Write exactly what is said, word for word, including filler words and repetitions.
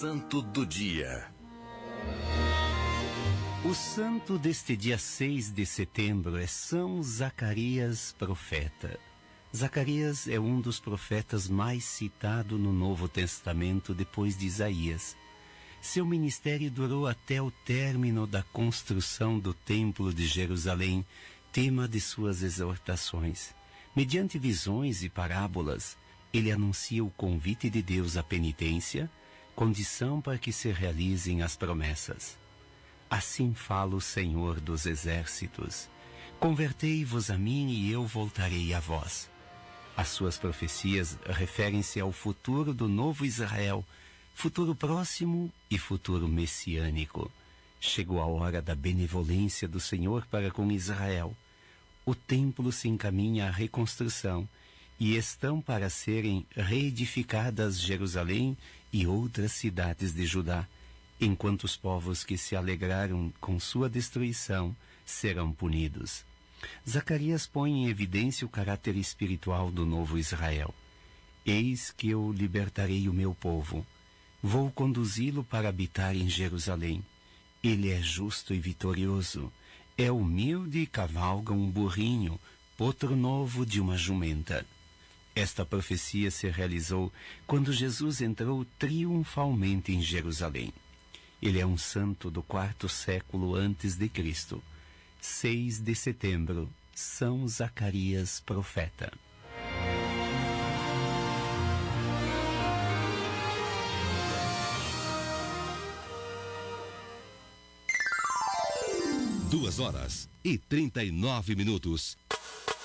Santo do Dia. O santo deste dia seis de setembro é São Zacarias, profeta. Zacarias é um dos profetas mais citados no Novo Testamento depois de Isaías. Seu ministério durou até o término da construção do Templo de Jerusalém, tema de suas exortações. Mediante visões e parábolas, ele anuncia o convite de Deus à penitência, condição para que se realizem as promessas. Assim fala o Senhor dos Exércitos: convertei-vos a mim e eu voltarei a vós. As suas profecias referem-se ao futuro do novo Israel, futuro próximo e futuro messiânico. Chegou a hora da benevolência do Senhor para com Israel. O templo se encaminha à reconstrução e estão para serem reedificadas Jerusalém e outras cidades de Judá, enquanto os povos que se alegraram com sua destruição serão punidos. Zacarias põe em evidência o caráter espiritual do novo Israel. Eis que eu libertarei o meu povo. Vou conduzi-lo para habitar em Jerusalém. Ele é justo e vitorioso. É humilde e cavalga um burrinho, potro novo de uma jumenta. Esta profecia se realizou quando Jesus entrou triunfalmente em Jerusalém. Ele é um santo do quarto século antes de Cristo. seis de setembro, São Zacarias, profeta. Duas horas e trinta e nove minutos.